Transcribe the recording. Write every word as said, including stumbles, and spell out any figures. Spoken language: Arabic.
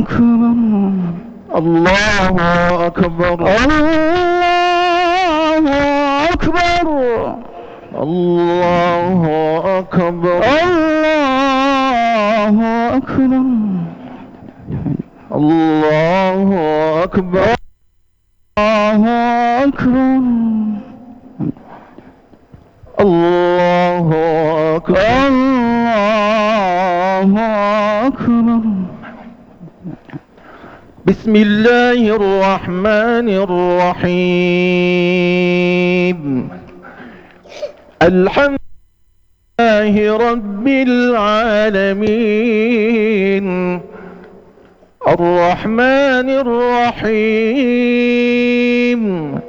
أكبر الله أكبر الله أكبر الله أكبر الله أكبر الله أكبر الله أكبر الله أكبر الله أكبر. بسم الله الرحمن الرحيم. الحمد لله رب العالمين الرحمن الرحيم